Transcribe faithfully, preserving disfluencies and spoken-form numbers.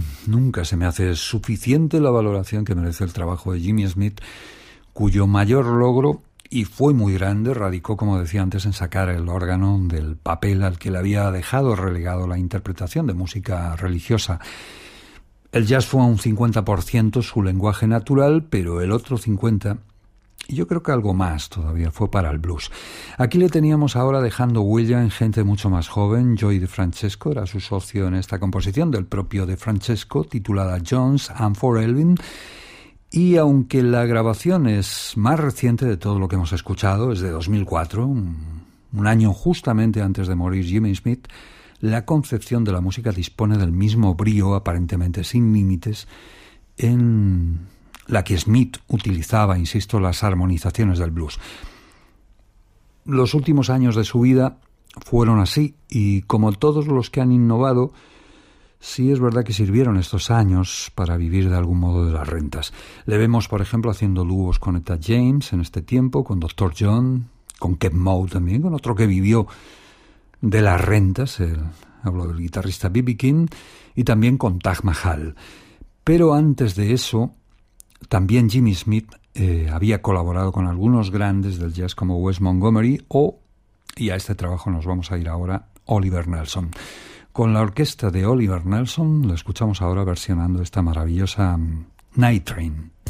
nunca se me hace suficiente la valoración que merece el trabajo de Jimmy Smith, cuyo mayor logro, y fue muy grande, radicó, como decía antes, en sacar el órgano del papel al que le había dejado relegado la interpretación de música religiosa. El jazz fue a un cincuenta por ciento su lenguaje natural, pero el otro cincuenta por ciento, y yo creo que algo más todavía, fue para el blues. Aquí le teníamos ahora dejando huella en gente mucho más joven. Joey DeFrancesco era su socio en esta composición del propio DeFrancesco, titulada Jones and for Elvin. Y aunque la grabación es más reciente de todo lo que hemos escuchado, es de dos mil cuatro, un, un año justamente antes de morir Jimmy Smith, la concepción de la música dispone del mismo brío, aparentemente sin límites, en la que Smith utilizaba, insisto, las armonizaciones del blues. Los últimos años de su vida fueron así, y como todos los que han innovado, sí es verdad que sirvieron estos años para vivir de algún modo de las rentas. Le vemos, por ejemplo, haciendo dúos con Etta James en este tiempo, con doctor John, con Kev Moe también, con otro que vivió de las rentas, el, hablo del guitarrista B B King, y también con Taj Mahal. Pero antes de eso, también Jimmy Smith eh, había colaborado con algunos grandes del jazz como Wes Montgomery o, y a este trabajo nos vamos a ir ahora, Oliver Nelson. Con la orquesta de Oliver Nelson lo escuchamos ahora versionando esta maravillosa um, Night Train.